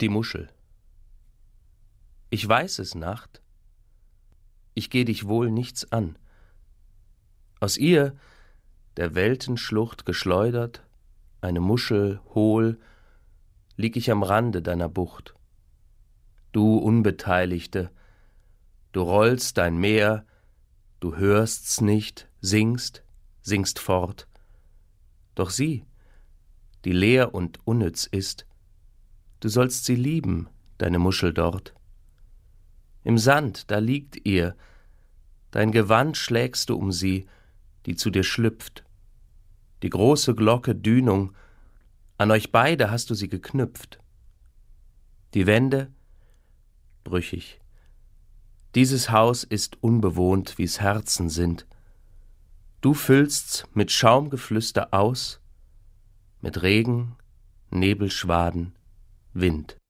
Die Muschel. Ich weiß es, Nacht, ich geh dich wohl nichts an. Aus ihr, der Weltenschlucht geschleudert, eine Muschel hohl, lieg ich am Rande deiner Bucht. Du Unbeteiligte, du rollst dein Meer, du hörst's nicht, singst fort. Doch sie, die leer und unnütz ist, du sollst sie lieben, deine Muschel dort. Im Sand, da liegt ihr, dein Gewand schlägst du um sie, die zu dir schlüpft. Die große Glocke Dünung, an euch beide hast du sie geknüpft. Die Wände, brüchig. Dieses Haus ist unbewohnt, wie's Herzen sind. Du füllst's mit Schaumgeflüster aus, mit Regen, Nebelschwaden, Wind.